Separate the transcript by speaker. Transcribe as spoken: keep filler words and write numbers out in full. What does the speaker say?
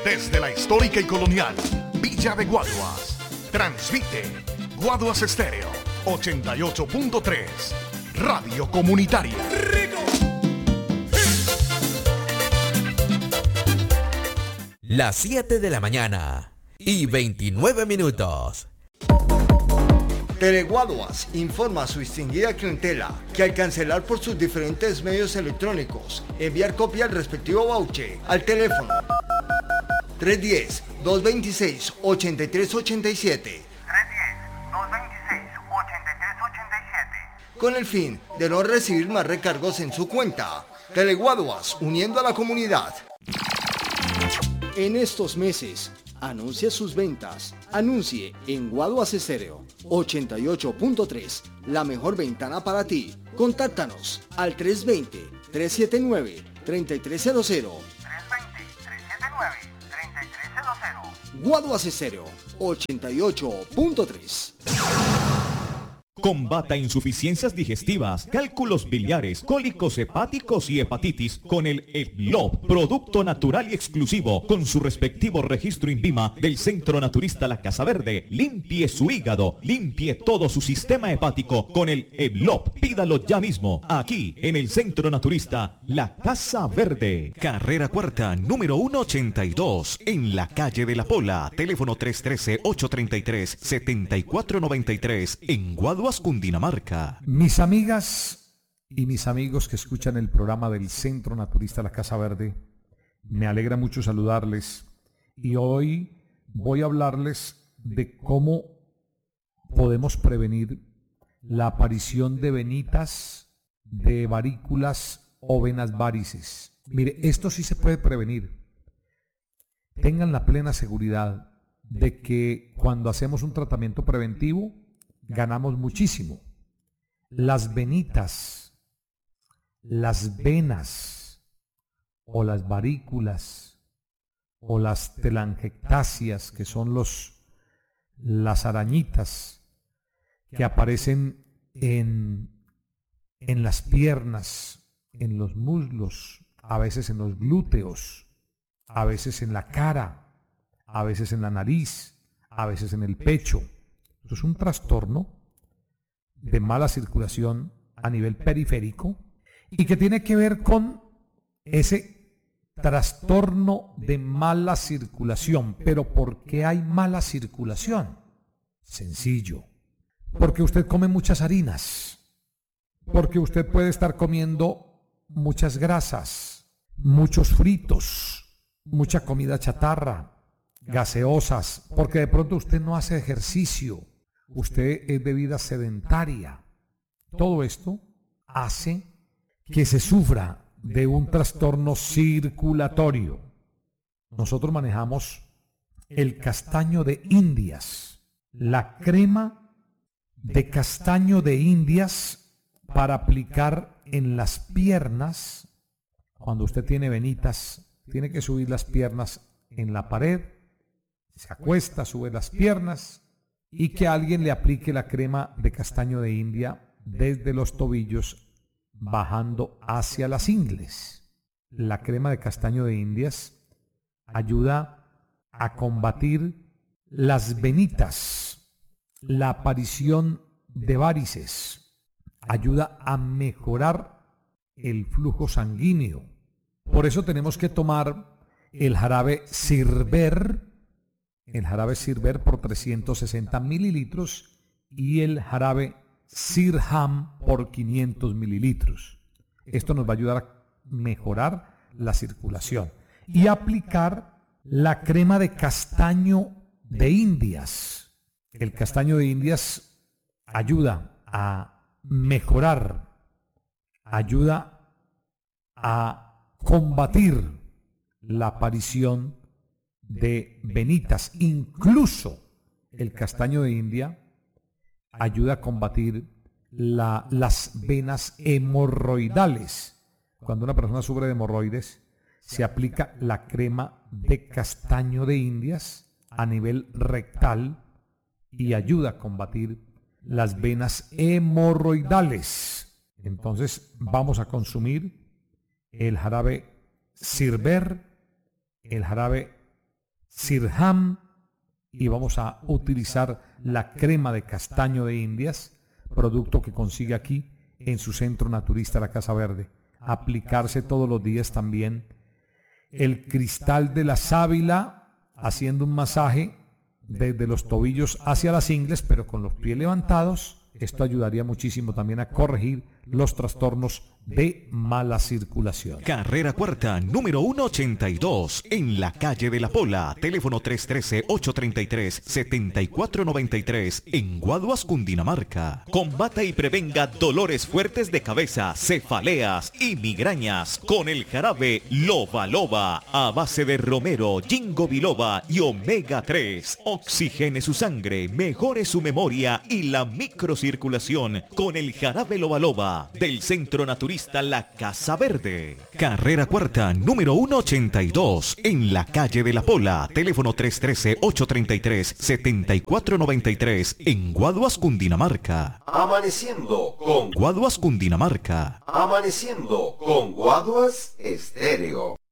Speaker 1: Desde la histórica y colonial Villa de Guaduas, transmite Guaduas Estéreo ochenta y ocho punto tres, Radio Comunitaria.
Speaker 2: Las siete de la mañana y veintinueve minutos.
Speaker 3: Teleguaduas informa a su distinguida clientela que al cancelar por sus diferentes medios electrónicos, enviar copia al respectivo voucher al teléfono tres uno cero, dos dos seis, ocho tres ocho siete con el fin de no recibir más recargos en su cuenta. Teleguaduas, uniendo a la comunidad. En estos meses, anuncia sus ventas. Anuncie en Guaduas Estéreo ochenta y ocho punto tres, la mejor ventana para ti. Contáctanos al tres dos cero, tres siete nueve, tres tres cero cero. tres dos cero, tres siete nueve, tres tres cero cero. Guaduas Estéreo ochenta y ocho punto tres.
Speaker 4: Combata insuficiencias digestivas, cálculos biliares, cólicos hepáticos y hepatitis con el EPLOP, producto natural y exclusivo, con su respectivo registro INVIMA del Centro Naturista La Casa Verde. Limpie su hígado, limpie todo su sistema hepático con el EPLOP. Pídalo ya mismo, aquí en el Centro Naturista La Casa Verde.
Speaker 5: Carrera Cuarta, número ciento ochenta y dos, en la calle de La Pola. Teléfono tres uno tres, ocho tres tres, siete cuatro nueve tres, en Guaduas, Cundinamarca.
Speaker 6: Mis amigas y mis amigos que escuchan el programa del Centro Naturista La Casa Verde, me alegra mucho saludarles y hoy voy a hablarles de cómo podemos prevenir la aparición de venitas, de varículas o venas varices. Mire, esto sí se puede prevenir. Tengan la plena seguridad de que cuando hacemos un tratamiento preventivo ganamos muchísimo. Las venitas, las venas o las varículas o las telangiectasias, que son los, las arañitas que aparecen en, en las piernas, en los muslos, a veces en los glúteos, a veces en la cara, a veces en la nariz, a veces en el pecho. Esto es un trastorno de mala circulación a nivel periférico y que tiene que ver con ese trastorno de mala circulación. ¿Pero por qué hay mala circulación? Sencillo. Porque usted come muchas harinas, porque usted puede estar comiendo muchas grasas, muchos fritos, mucha comida chatarra, gaseosas, porque de pronto usted no hace ejercicio, usted es de vida sedentaria. Todo esto hace que se sufra de un trastorno circulatorio. Nosotros manejamos el castaño de Indias, la crema de castaño de Indias para aplicar en las piernas. Cuando usted tiene venitas, tiene que subir las piernas en la pared, se acuesta, sube las piernas y que alguien le aplique la crema de castaño de India desde los tobillos bajando hacia las ingles. La crema de castaño de Indias ayuda a combatir las venitas, la aparición de varices, ayuda a mejorar el flujo sanguíneo. Por eso tenemos que tomar el jarabe Sirver, el jarabe Sirver por trescientos sesenta mililitros y el jarabe Sirham por quinientos mililitros. Esto nos va a ayudar a mejorar la circulación y aplicar la crema de castaño de Indias. El castaño de Indias ayuda a mejorar, ayuda a combatir la aparición de venitas. Incluso el castaño de India ayuda a combatir la, las venas hemorroidales. Cuando una persona sufre de hemorroides, se aplica la crema de castaño de Indias a nivel rectal y ayuda a combatir las venas hemorroidales. Entonces vamos a consumir el jarabe Sirver, el jarabe Sirham y vamos a utilizar la crema de castaño de Indias, producto que consigue aquí en su centro naturista La Casa Verde. Aplicarse todos los días también. El cristal de la sábila, haciendo un masaje desde los tobillos hacia las ingles, pero con los pies levantados. Esto ayudaría muchísimo también a corregir los trastornos de mala circulación.
Speaker 5: Carrera Cuarta, número ciento ochenta y dos, en la calle de la Pola. Teléfono tres uno tres, ocho tres tres, siete cuatro nueve tres, en Guaduas, Cundinamarca. Combata y prevenga dolores fuertes de cabeza, cefaleas y migrañas con el jarabe Loba Loba, a base de romero, ginkgo biloba y omega tres. Oxigene su sangre, mejore su memoria y la microcirculación con el jarabe Loba Loba del Centro Naturista La Casa Verde. Carrera Cuarta, número ciento ochenta y dos, en la calle de la Pola. Teléfono tres uno tres, ocho tres tres, siete cuatro nueve tres, en Guaduas, Cundinamarca.
Speaker 7: Amaneciendo con
Speaker 5: Guaduas, Cundinamarca.
Speaker 7: Amaneciendo con Guaduas Estéreo.